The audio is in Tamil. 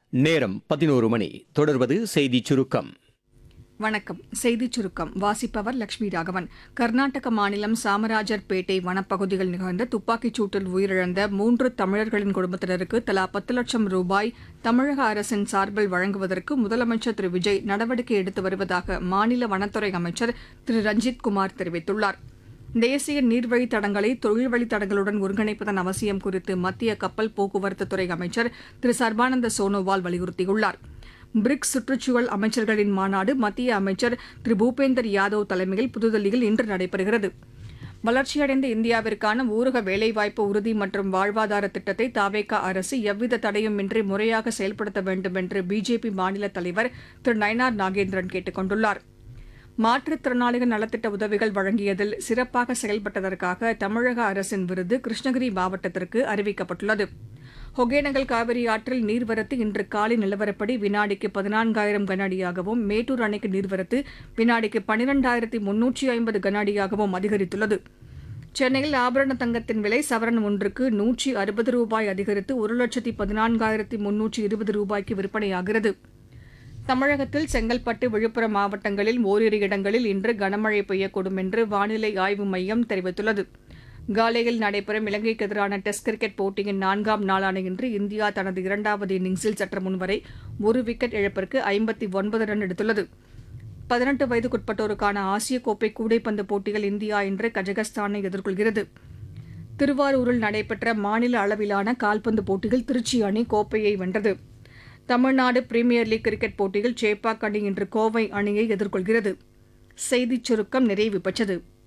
நேரம் 11 மணி. தொடர்வது செய்திச் சுருக்கம். வணக்கம். செய்திச் சுருக்கம் வாசிப்பவர் லட்சுமி ராகவன். கர்நாடக மாநிலம் சாமராஜர்பேட்டை வனப்பகுதியில் நிகழ்ந்த துப்பாக்கிச் சூட்டில் உயிரிழந்த 3 தமிழர்களின் குடும்பத்தினருக்கு தலா 10 லட்சம் ரூபாய் தமிழக அரசின் சார்பில் வழங்குவதற்கு முதலமைச்சர் திரு விஜய் நடவடிக்கை எடுத்து வருவதாக மாநில வனத்துறை அமைச்சர் திரு ரஞ்சித் குமார் தெரிவித்துள்ளார். தேசிய நீர்வழித் தடங்களை தொழில் வழித்தடங்களுடன் ஒருங்கிணைப்பதன் அவசியம் குறித்து மத்திய கப்பல் போக்குவரத்துத்துறை அமைச்சர் திரு சர்பானந்த சோனோவால் வலியுறுத்தியுள்ளார். பிரிக்ஸ் சுற்றுச்சூழல் அமைச்சர்களின் மாநாடு மத்திய அமைச்சர் திரு பூபேந்தர் யாதவ் தலைமையில் புதுதில்லியில் இன்று நடைபெறுகிறது. வளர்ச்சியடைந்த இந்தியாவிற்கான ஊரக வேலைவாய்ப்பு உறுதி மற்றும் வாழ்வாதார திட்டத்தை தவேகா அரசு எவ்வித தடையுமின்றி முறையாக செயல்படுத்த வேண்டும் என்று பிஜேபி மாநில தலைவர் திரு நயினார் நாகேந்திரன் கேட்டுக் கொண்டுள்ளார். மாற்றுத்திறனாளிகள் நலத்திட்ட உதவிகள் வழங்கியதில் சிறப்பாக செயல்பட்டதற்காக தமிழக அரசின் விருது கிருஷ்ணகிரி மாவட்டத்திற்கு அறிவிக்கப்பட்டுள்ளது. ஒகேனக்கல் காவிரி ஆற்றில் நீர்வரத்து இன்று காலை நிலவரப்படி வினாடிக்கு 14,000 கன அடியாகவும், மேட்டூர் அணைக்கு நீர்வரத்து வினாடிக்கு 12,350 கன அடியாகவும் அதிகரித்துள்ளது. சென்னையில் ஆபரண தங்கத்தின் விலை சவரன் ஒன்றுக்கு 160 ரூபாய் அதிகரித்து 1,14,320 ரூபாய்க்கு விற்பனையாகிறது. தமிழகத்தில் செங்கல்பட்டு, விழுப்புரம் மாவட்டங்களில் ஓரிரு இடங்களில் இன்று கனமழை பெய்யக்கூடும் என்று வானிலை ஆய்வு மையம் தெரிவித்துள்ளது. காலேயில் நடைபெறும் இலங்கைக்கு எதிரான டெஸ்ட் கிரிக்கெட் போட்டியின் 4ஆம் நாளான இன்று இந்தியா தனது 2வது இன்னிங்ஸில் சற்று முன்வரை ஒரு விக்கெட் இழப்பிற்கு 59 ரன் எடுத்துள்ளது. 18 வயதுக்குட்பட்டோருக்கான ஆசிய கோப்பை கூடைப்பந்து போட்டியில் இந்தியா இன்று கஜகஸ்தானை எதிர்கொள்கிறது. திருவாரூரில் நடைபெற்ற மாநில அளவிலான கால்பந்து போட்டியில் திருச்சி அணி கோப்பையை வென்றது. தமிழ்நாடு பிரீமியர் லீக் கிரிக்கெட் போட்டியில் சேப்பாக் அணி இன்று கோவை அணியை எதிர்கொள்கிறது. செய்திச் சுருக்கம் நிறைவு பெற்றது.